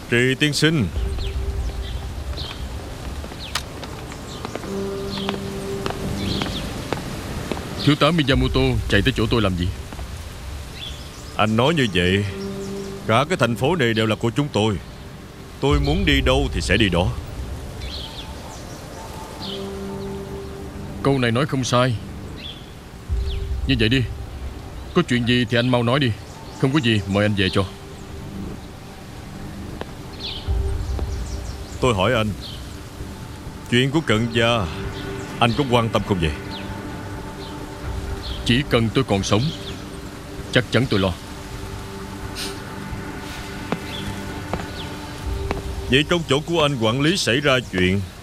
Trì tiên sinh. Thiếu tá Miyamoto chạy tới chỗ tôi làm gì? Anh nói như vậy, cả cái thành phố này đều là của chúng tôi. Tôi muốn đi đâu thì sẽ đi đó. Câu này nói không sai. Như vậy đi, có chuyện gì thì anh mau nói đi. Không có gì mời anh về cho. Tôi hỏi anh, chuyện của Cận Gia anh có quan tâm không vậy? Chỉ cần tôi còn sống, chắc chắn tôi lo. Vậy trong chỗ của anh quản lý xảy ra chuyện,